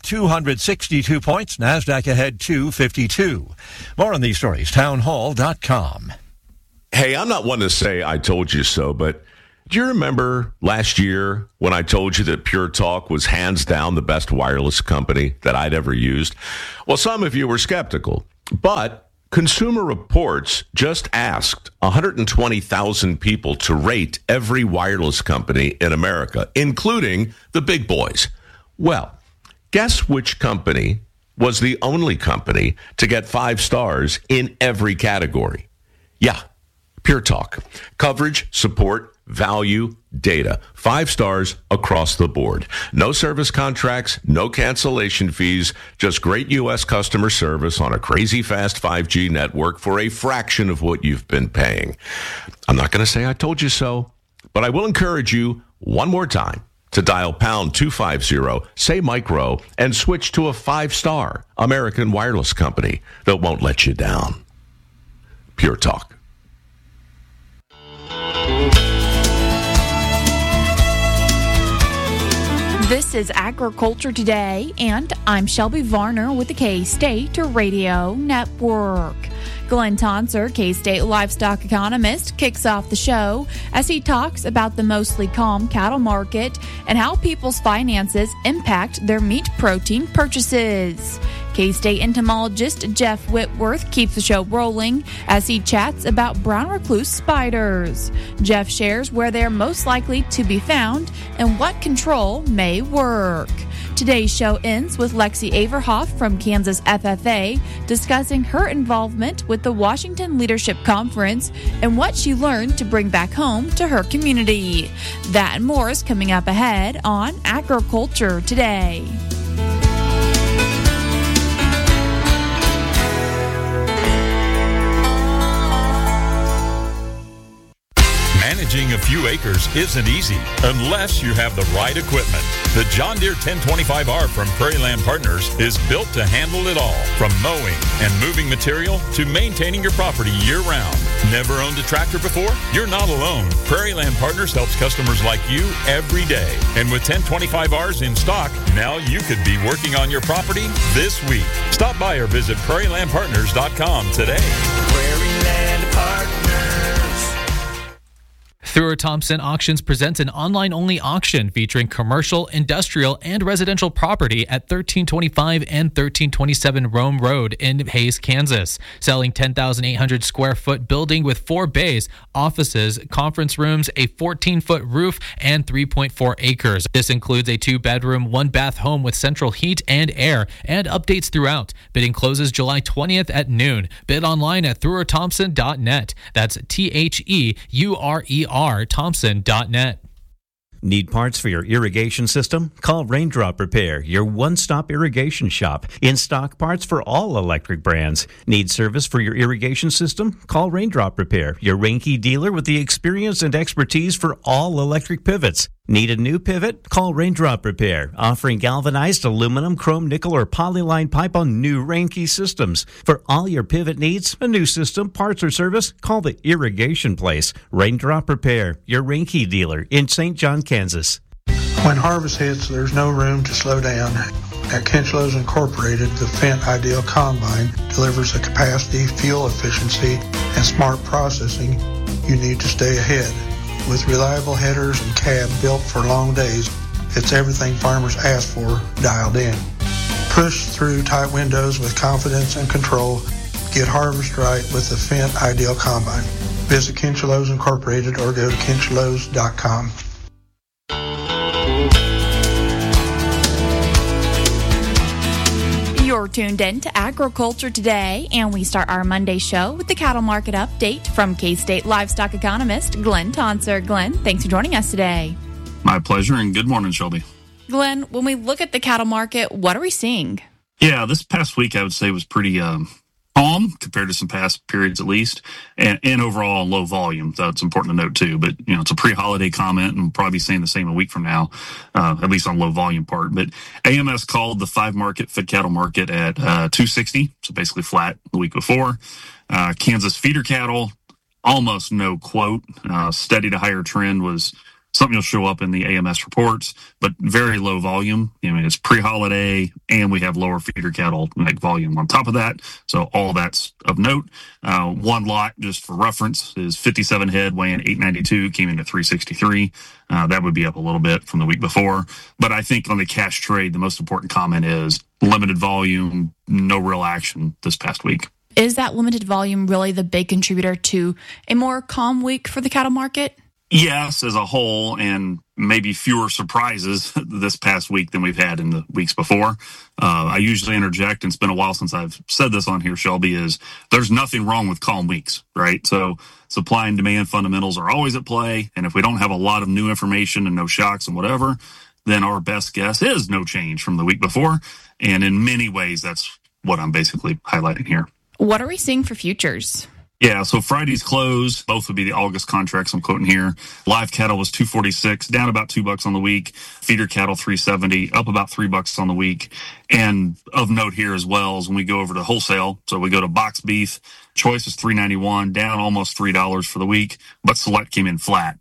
262 points. NASDAQ ahead 252. More on these stories, townhall.com. Hey, I'm not one to say I told you so, but do you remember last year when I told you that Pure Talk was hands down the best wireless company that I'd ever used? Well, some of you were skeptical, but Consumer Reports just asked 120,000 people to rate every wireless company in America, including the big boys. Well, guess which company was the only company to get 5 stars in every category? Yeah, Pure Talk. Coverage, support, value, data. 5 stars across the board. No service contracts, no cancellation fees, just great U.S. customer service on a crazy fast 5G network for a fraction of what you've been paying. I'm not going to say I told you so, but I will encourage you one more time to dial pound 250, say micro, and switch to a 5-star American wireless company that won't let you down. Pure Talk. This is Agriculture Today, and I'm Shelby Varner with the K-State Radio Network. Glenn Tonsor, K-State livestock economist, kicks off the show as he talks about the mostly calm cattle market and how people's finances impact their meat protein purchases. K-State entomologist Jeff Whitworth keeps the show rolling as he chats about brown recluse spiders. Jeff shares where they're most likely to be found and what control may work. Today's show ends with Lexi Averhoff from Kansas FFA discussing her involvement with the Washington Leadership Conference and what she learned to bring back home to her community. That and more is coming up ahead on Agriculture Today. Managing a few acres isn't easy unless you have the right equipment. The John Deere 1025R from Prairie Land Partners is built to handle it all, from mowing and moving material to maintaining your property year-round. Never owned a tractor before? You're not alone. Prairie Land Partners helps customers like you every day. And with 1025Rs in stock, now you could be working on your property this week. Stop by or visit prairielandpartners.com today. Prairie Land Partners. Thrower Thompson Auctions presents an online-only auction featuring commercial, industrial, and residential property at 1325 and 1327 Rome Road in Hays, Kansas. Selling 10,800 square foot building with 4 bays, offices, conference rooms, a 14-foot roof, and 3.4 acres. This includes a 2-bedroom, 1-bath home with central heat and air, and updates throughout. Bidding closes July 20th at noon. Bid online at throwerthompson.net. That's THEURER Thompson.net. Need parts for your irrigation system? Call Raindrop Repair, your one-stop irrigation shop. In-stock parts for all electric brands. Need service for your irrigation system? Call Raindrop Repair, your Reinke dealer with the experience and expertise for all electric pivots. Need a new pivot? Call Raindrop Repair, offering galvanized aluminum, chrome, nickel, or polyline pipe on new Reinke systems. For all your pivot needs, a new system, parts, or service, call the Irrigation Place. Raindrop Repair, your Reinke dealer in St. John, Kansas. When harvest hits, there's no room to slow down. At Kinchlows Incorporated, the Fendt Ideal Combine delivers the capacity, fuel efficiency, and smart processing you need to stay ahead. With reliable headers and cab built for long days, it's everything farmers ask for dialed in. Push through tight windows with confidence and control. Get harvest right with the Fendt Ideal Combine. Visit Kinchello's Incorporated or go to kinchello's.com. You're tuned in to Agriculture Today, and we start our Monday show with the cattle market update from K-State livestock economist Glenn Tonser. Glenn, thanks for joining us today. My pleasure, and good morning, Shelby. Glenn, when we look at the cattle market, what are we seeing? Yeah, this past week I would say was pretty calm compared to some past periods at least, and overall low volume. That's important to note too, but it's a pre-holiday comment and we'll probably be saying the same a week from now, at least on low volume part. But AMS called the 5-market fed cattle market at 260, so basically flat the week before. Kansas feeder cattle, almost no quote, steady to higher trend was something will show up in the AMS reports, but very low volume. It's pre-holiday, and we have lower feeder cattle volume on top of that. So all that's of note. One lot, just for reference, is 57 head weighing 892, came in at 363. That would be up a little bit from the week before. But I think on the cash trade, the most important comment is limited volume, no real action this past week. Is that limited volume really the big contributor to a more calm week for the cattle market? Yes, as a whole, and maybe fewer surprises this past week than we've had in the weeks before. I usually interject, and it's been a while since I've said this on here, Shelby, is there's nothing wrong with calm weeks, right? So supply and demand fundamentals are always at play, and if we don't have a lot of new information and no shocks and whatever, then our best guess is no change from the week before. And in many ways, that's what I'm basically highlighting here. What are we seeing for futures? Yeah, so Friday's close, both would be the August contracts I'm quoting here. Live cattle was $246, down about $2 on the week. Feeder cattle $370, up about $3 on the week. And of note here as well is when we go over to wholesale, so we go to box beef, choice is $391, down almost $3 for the week, but select came in flat.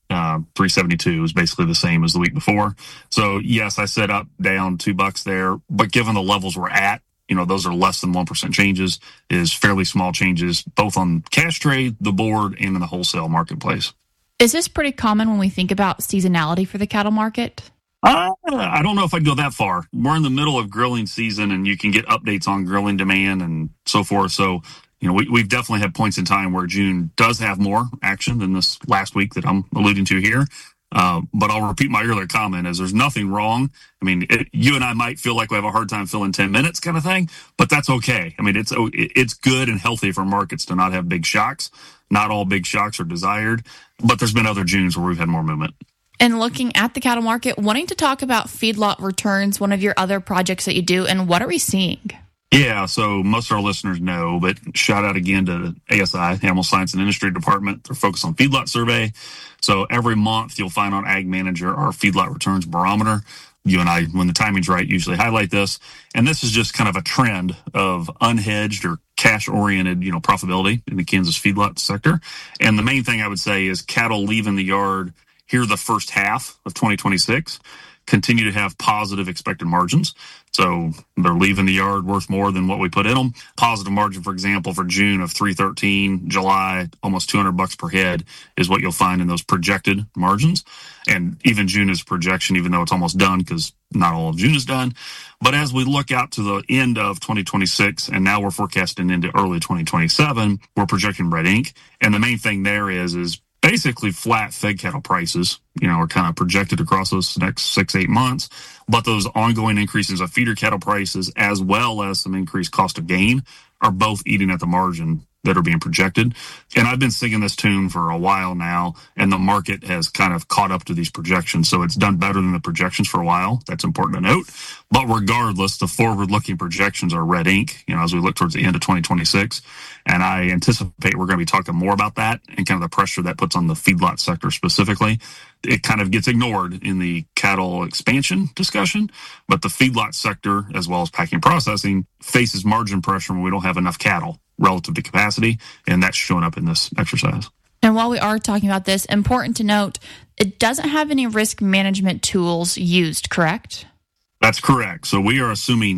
$372 is basically the same as the week before. So yes, I said up, down $2 there, but given the levels we're at, those are less than 1% changes, is fairly small changes, both on cash trade, the board, and in the wholesale marketplace. Is this pretty common when we think about seasonality for the cattle market? I don't know if I'd go that far. We're in the middle of grilling season, and you can get updates on grilling demand and so forth. So, we've definitely had points in time where June does have more action than this last week that I'm alluding to here. But I'll repeat my earlier comment is there's nothing wrong. You and I might feel like we have a hard time filling 10 minutes kind of thing, but that's okay. It's good and healthy for markets to not have big shocks. Not all big shocks are desired, but there's been other Junes where we've had more movement. And looking at the cattle market, wanting to talk about feedlot returns, one of your other projects that you do, and what are we seeing? Yeah, so most of our listeners know, but shout out again to ASI, Animal Science and Industry Department. They're focused on feedlot survey. So every month you'll find on Ag Manager our feedlot returns barometer. You and I, when the timing's right, usually highlight this. And this is just kind of a trend of unhedged or cash-oriented, profitability in the Kansas feedlot sector. And the main thing I would say is cattle leaving the yard here the first half of 2026 continue to have positive expected margins. So they're leaving the yard worth more than what we put in them. Positive margin, for example, for June of $313, July, almost $200 per head is what you'll find in those projected margins. And even June is projection, even though it's almost done because not all of June is done. But as we look out to the end of 2026, and now we're forecasting into early 2027, we're projecting red ink. And the main thing there is basically flat fed cattle prices, are kind of projected across those next 6-8 months. But those ongoing increases of feeder cattle prices, as well as some increased cost of gain, are both eating at the margin that are being projected. And I've been singing this tune for a while now, and the market has kind of caught up to these projections. So it's done better than the projections for a while. That's important to note. But regardless, the forward-looking projections are red ink, as we look towards the end of 2026. And I anticipate we're going to be talking more about that and kind of the pressure that puts on the feedlot sector specifically. It kind of gets ignored in the cattle expansion discussion, but the feedlot sector, as well as packing processing, faces margin pressure when we don't have enough cattle relative to capacity, and that's showing up in this exercise. And while we are talking about this, important to note, it doesn't have any risk management tools used, correct? That's correct. So we are assuming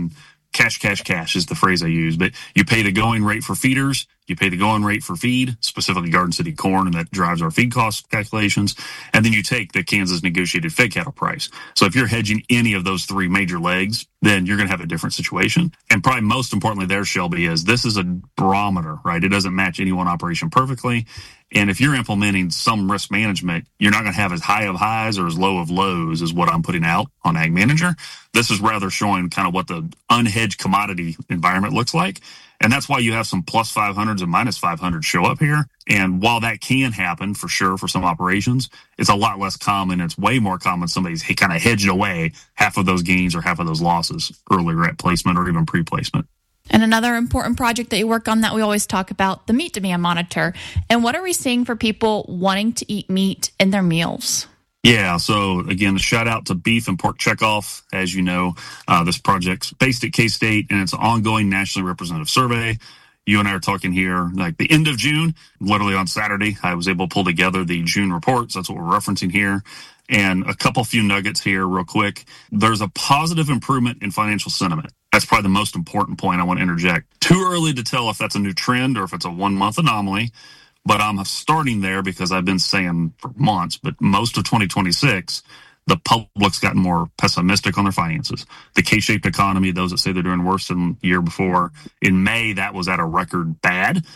cash is the phrase I use, but you pay the going rate for feeders, you pay the going rate for feed, specifically Garden City corn, and that drives our feed cost calculations. And then you take the Kansas negotiated fed cattle price. So if you're hedging any of those three major legs, then you're going to have a different situation. And probably most importantly there, Shelby, is this is a barometer, right? It doesn't match any one operation perfectly. And if you're implementing some risk management, you're not going to have as high of highs or as low of lows as what I'm putting out on Ag Manager. This is rather showing kind of what the unhedged commodity environment looks like. And that's why you have some plus 500s and minus 500s show up here. And while that can happen for sure for some operations, it's a lot less common. It's way more common somebody's kind of hedged away half of those gains or half of those losses earlier at placement or even pre-placement. And another important project that you work on that we always talk about, the meat demand monitor. And what are we seeing for people wanting to eat meat in their meals? Yeah, so again, a shout out to Beef and Pork Checkoff. As you know, this project's based at K-State, and it's an ongoing nationally representative survey. You and I are talking here like the end of June, literally on Saturday. I was able to pull together the June reports. That's what we're referencing here. And a few nuggets here real quick. There's a positive improvement in financial sentiment. That's probably the most important point I want to interject. Too early to tell if that's a new trend or if it's a 1 month anomaly, but I'm starting there because I've been saying for months, but most of 2026, the public's gotten more pessimistic on their finances. The K-shaped economy, those that say they're doing worse than the year before, in May, that was at a record bad.